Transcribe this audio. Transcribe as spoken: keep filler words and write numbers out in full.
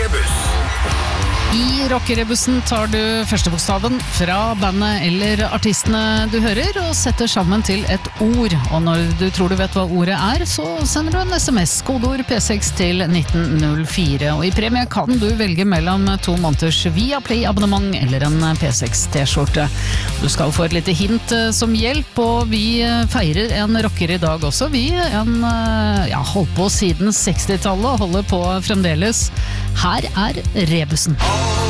Rebus. I rockerebussen tar du første bokstaven fra bandet eller artistene du hører og setter sammen til et ord. Og når du tror du vet hva ordet er, så sender du en sms, kodeord P seks til nitten null fire. Og i premie kan du velge mellom to måneders Viaplay-abonnement eller en P seks T-skjorte. Du skal få et lite hint som hjelp, og vi feirer en rocker i dag også. Vi en, ja, holdt på siden sekstitallet og holder på fremdeles. Her er Rebussen.